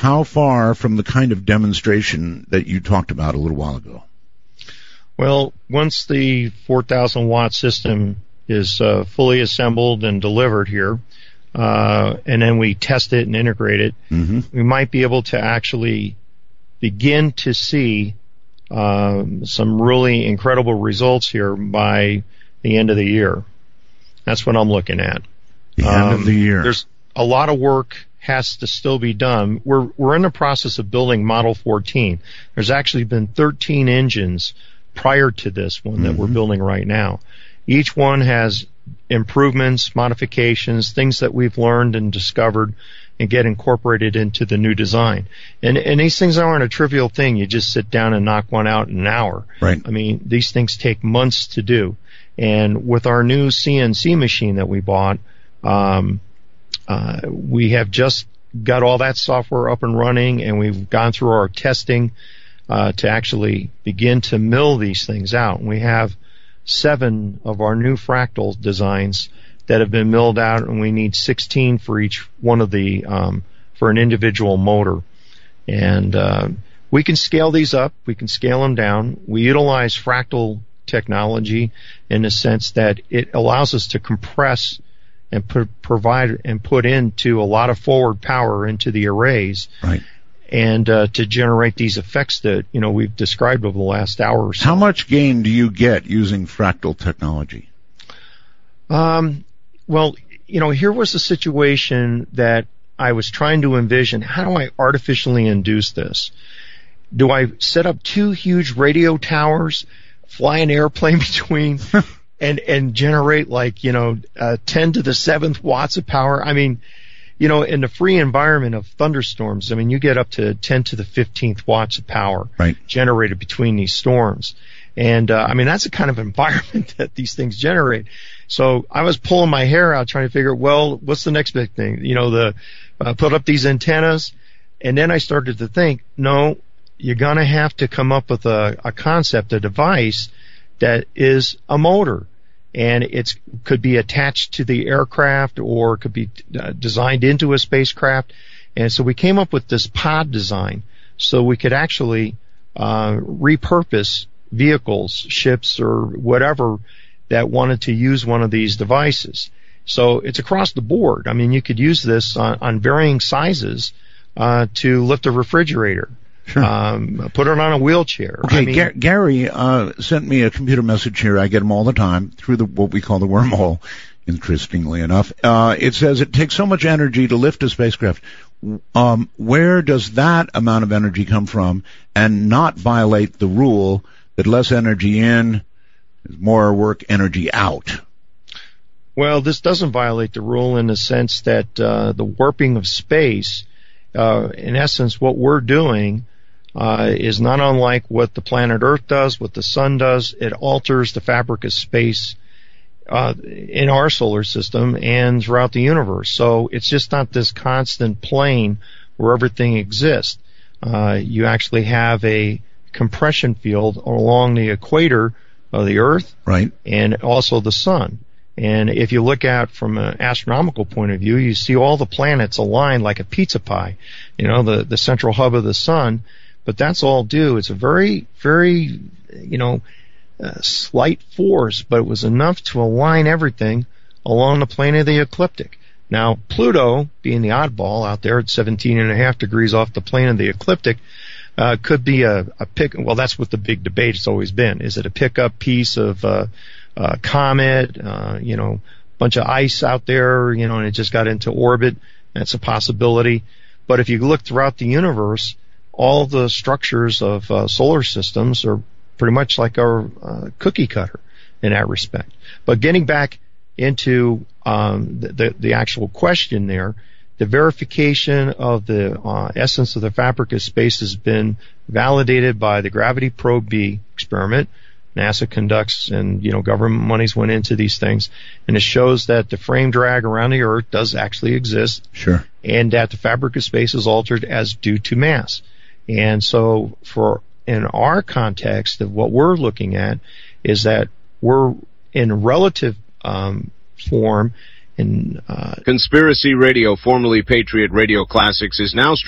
how far from the kind of demonstration that you talked about a little while ago? Well, once the 4,000 watt system is fully assembled and delivered here, and then we test it and integrate it, we might be able to actually begin to see some really incredible results here by the end of the year. That's what I'm looking at. The end of the year. There's a lot of work has to still be done. We're in the process of building Model 14. There's actually been 13 engines prior to this one that we're building right now. Each one has improvements, modifications, things that we've learned and discovered and get incorporated into the new design. And these things aren't a trivial thing. You just sit down and knock one out in an hour. Right. I mean, these things take months to do. And with our new CNC machine that we bought, we have just got all that software up and running, and we've gone through our testing to actually begin to mill these things out. And we have 7 of our new fractal designs that have been milled out, and we need 16 for each one of the for an individual motor. And we can scale these up, we can scale them down. We utilize fractal technology in the sense that it allows us to compress and provide and put into a lot of forward power into the arrays, right, and to generate these effects that we've described over the last hour or so. How much gain do you get using fractal technology? Well, here was a situation that I was trying to envision. How do I artificially induce this? Do I set up 2 huge radio towers, fly an airplane between, and generate 10 to the 7th watts of power? I mean, in the free environment of thunderstorms, you get up to 10 to the 15th watts of power generated between these storms. And, that's the kind of environment that these things generate. So I was pulling my hair out trying to figure, well, what's the next big thing? Put up these antennas. And then I started to think, no, you're going to have to come up with a concept, a device that is a motor. And it could be attached to the aircraft or could be designed into a spacecraft. And so we came up with this pod design so we could actually repurpose vehicles, ships, or whatever that wanted to use one of these devices. So it's across the board. You could use this on varying sizes to lift a refrigerator. Sure. Put it on a wheelchair. Okay, Gary sent me a computer message here. I get them all the time through what we call the wormhole, interestingly enough. It says it takes so much energy to lift a spacecraft. Where does that amount of energy come from and not violate the rule that less energy in is more work energy out? Well, this doesn't violate the rule in the sense that the warping of space, in essence, what we're doing is not unlike what the planet Earth does, what the sun does. It alters the fabric of space in our solar system and throughout the universe. So it's just not this constant plane where everything exists. You actually have a compression field along the equator of the Earth, right, and also the sun. And if you look at from an astronomical point of view, you see all the planets aligned like a pizza pie, the central hub of the sun. But that's all due. It's a very, very, slight force, but it was enough to align everything along the plane of the ecliptic. Now, Pluto, being the oddball out there at 17.5 degrees off the plane of the ecliptic, could be a pick. Well, that's what the big debate has always been. Is it a pickup piece of comet, bunch of ice out there, and it just got into orbit? That's a possibility. But if you look throughout the universe, all the structures of solar systems are pretty much like our cookie cutter in that respect. But getting back into the actual question there, the verification of the essence of the fabric of space has been validated by the Gravity Probe B experiment. NASA conducts, and government monies went into these things, and it shows that the frame drag around the Earth does actually exist. Sure. And that the fabric of space is altered as due to mass. And so in our context of what we're looking at is that we're in relative form in Conspiracy Radio, formerly Patriot Radio Classics, is now